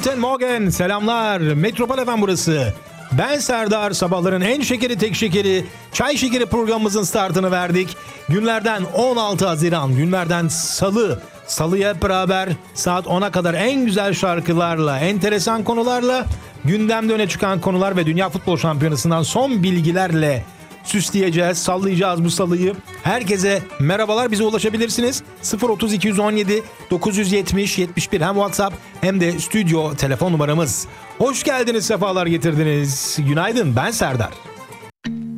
Guten Morgen, selamlar. Metropol FM burası. Ben Serdar, sabahların en şekeri tek şekeri, çay şekeri programımızın startını verdik. Günlerden 16 Haziran, günlerden Salı. Salıya hep beraber saat 10'a kadar en güzel şarkılarla, enteresan konularla, gündemde öne çıkan konular ve Dünya Futbol Şampiyonası'ndan son bilgilerle süsleyeceğiz, sallayacağız bu salıyı. Herkese merhabalar, bize ulaşabilirsiniz. 030 217 970 71 hem WhatsApp hem de stüdyo telefon numaramız. Hoş geldiniz, sefalar getirdiniz. Günaydın, ben Serdar.